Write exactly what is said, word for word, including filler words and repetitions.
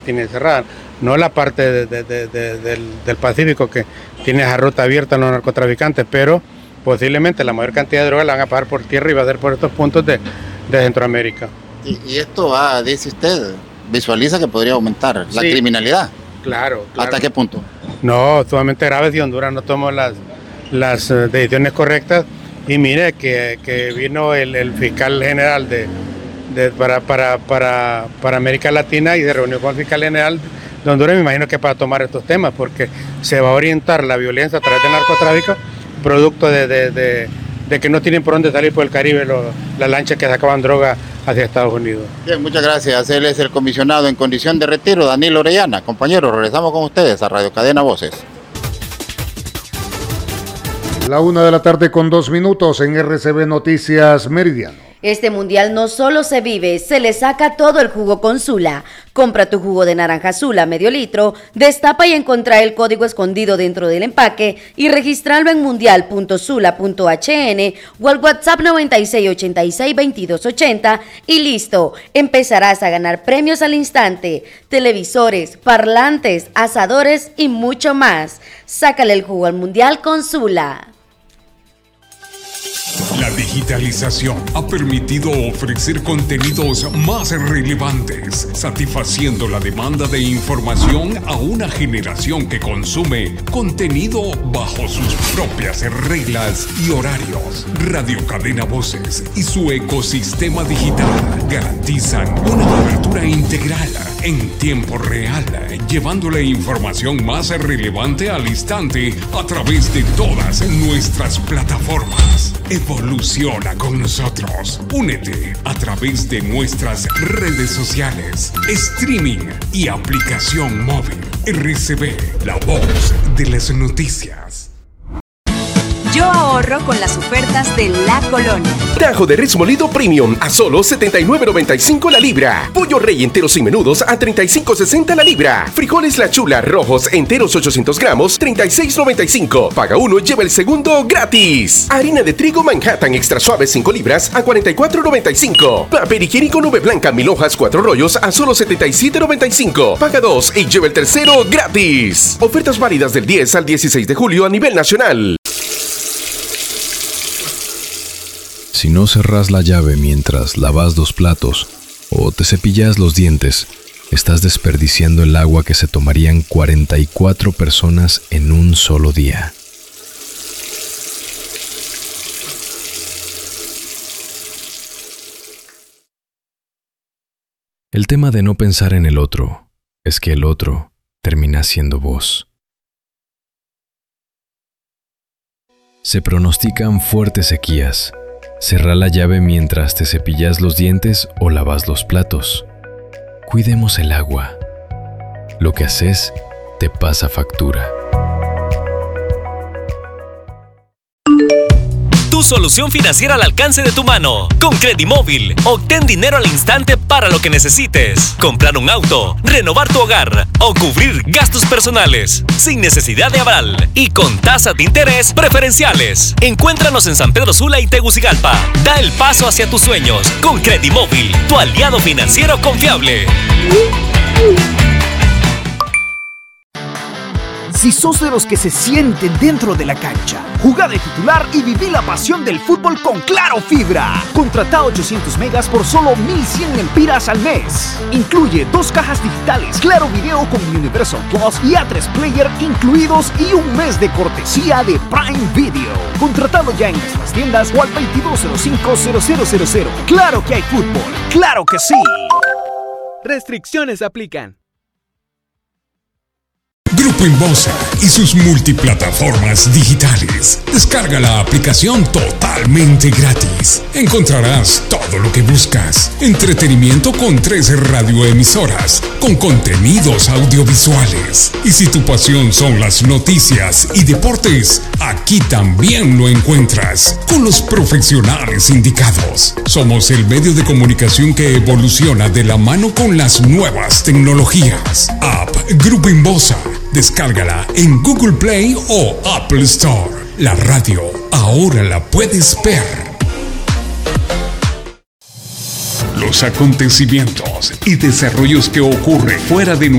tiene cerrada, no la parte de, de, de, de, del, del Pacífico que tiene esa ruta abierta a los narcotraficantes, pero posiblemente la mayor cantidad de drogas la van a pagar por tierra y va a ser por estos puntos de, de Centroamérica. Y, y esto va, dice usted, visualiza que podría aumentar la sí, criminalidad. Claro, claro. ¿Hasta qué punto? No, sumamente grave si Honduras no tomó las, las decisiones correctas. Y mire que, que vino el, el fiscal general de, de, para, para, para, para América Latina y se reunió con el fiscal general de Honduras, me imagino que para tomar estos temas, porque se va a orientar la violencia a través del narcotráfico, producto de, de, de, de que no tienen por dónde salir por el Caribe lo, las lanchas que sacaban droga hacia Estados Unidos. Bien, muchas gracias. Él es el comisionado en condición de retiro, Daniel Orellana. Compañeros, regresamos con ustedes a Radio Cadena Voces. La una de la tarde con dos minutos en R C B Noticias Meridiano. Este mundial no solo se vive, se le saca todo el jugo con Sula. Compra tu jugo de naranja Sula medio litro, destapa y encontrá el código escondido dentro del empaque y registrarlo en mundial punto sula punto h n o al WhatsApp noventa y seis ochenta y seis veintidós ochenta y listo. Empezarás a ganar premios al instante, televisores, parlantes, asadores y mucho más. Sácale el jugo al mundial con Sula. La digitalización ha permitido ofrecer contenidos más relevantes, satisfaciendo la demanda de información a una generación que consume contenido bajo sus propias reglas y horarios. Radio Cadena Voces y su ecosistema digital garantizan una cobertura integral en tiempo real, llevándole información más relevante al instante a través de todas nuestras plataformas. Evoluciona con nosotros. Únete a través de nuestras redes sociales, streaming y aplicación móvil. R C B, la voz de las noticias. Yo ahorro con las ofertas de La Colonia. Tajo de res molido premium a solo setenta y nueve noventa y cinco la libra. Pollo rey enteros y menudos a treinta y cinco sesenta la libra. Frijoles La Chula rojos enteros ochocientos gramos, treinta y seis noventa y cinco. Paga uno y lleva el segundo gratis. Harina de trigo Manhattan extra suave cinco libras a cuarenta y cuatro noventa y cinco. Papel higiénico nube blanca mil hojas cuatro rollos a solo setenta y siete noventa y cinco. Paga dos y lleva el tercero gratis. Ofertas válidas del diez al dieciséis de julio a nivel nacional. Si no cerrás la llave mientras lavas los platos o te cepillas los dientes, estás desperdiciando el agua que se tomarían cuarenta y cuatro personas en un solo día. El tema de no pensar en el otro es que el otro termina siendo vos. Se pronostican fuertes sequías. Cerrá la llave mientras te cepillas los dientes o lavas los platos. Cuidemos el agua. Lo que haces te pasa factura. Tu solución financiera al alcance de tu mano. Con Credimóvil, obtén dinero al instante para lo que necesites. Comprar un auto, renovar tu hogar o cubrir gastos personales. Sin necesidad de aval y con tasas de interés preferenciales. Encuéntranos en San Pedro Sula y Tegucigalpa. Da el paso hacia tus sueños con Credimóvil, tu aliado financiero confiable. Si sos de los que se sienten dentro de la cancha, jugá de titular y viví la pasión del fútbol con Claro Fibra. Contratá ochocientos megas por solo mil cien lempiras al mes. Incluye dos cajas digitales, Claro Video con Universal Plus y A tres Player incluidos y un mes de cortesía de Prime Video. Contratalo ya en nuestras tiendas o al veintidós cero cinco cero cero cero cero. ¡Claro que hay fútbol! ¡Claro que sí! Restricciones aplican. Grupo Inbosa y sus multiplataformas digitales. Descarga la aplicación totalmente gratis. Encontrarás todo lo que buscas. Entretenimiento con tres radioemisoras, con contenidos audiovisuales. Y si tu pasión son las noticias y deportes, aquí también lo encuentras, con los profesionales indicados. Somos el medio de comunicación que evoluciona de la mano con las nuevas tecnologías. App Grupo Inbosa. Descárgala en Google Play o Apple Store. La radio ahora la puedes ver. Los acontecimientos y desarrollos que ocurren fuera de